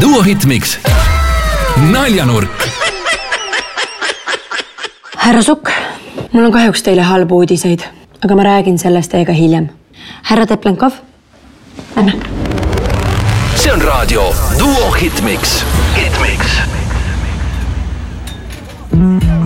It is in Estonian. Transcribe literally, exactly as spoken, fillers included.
Duo Hitmix. Naljanurk. Härra Sukk, mul on kahjuks teile halbu uudiseid, aga ma räägin sellest teiega hiljem. Härra Teplenkov, lähme. See on raadio Duo Hitmix. Hitmix.